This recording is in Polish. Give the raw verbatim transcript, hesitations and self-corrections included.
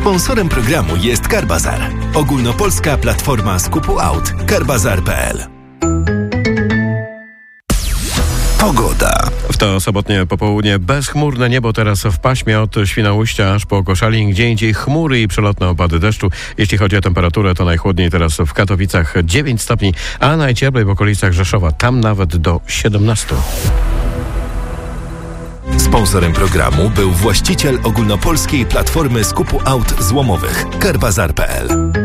Sponsorem programu jest Carbazar, ogólnopolska platforma skupu aut. carbazar kropka p l. Pogoda. W to sobotnie popołudnie bezchmurne niebo, teraz w paśmie od Świnoujścia aż po Koszalin, gdzie indziej chmury i przelotne opady deszczu. Jeśli chodzi o temperaturę, to najchłodniej teraz w Katowicach dziewięć stopni, a najcieplej w okolicach Rzeszowa, tam nawet do siedemnastu. Sponsorem programu był właściciel ogólnopolskiej platformy skupu aut złomowych. carbazar kropka p l.